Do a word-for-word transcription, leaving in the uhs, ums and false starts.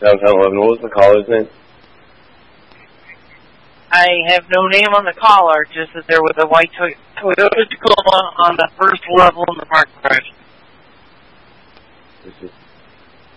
downtown eleven. What was the caller's name? I have no name on the caller, just that there was a white Toyota Tacoma on the first level in the park garage. This is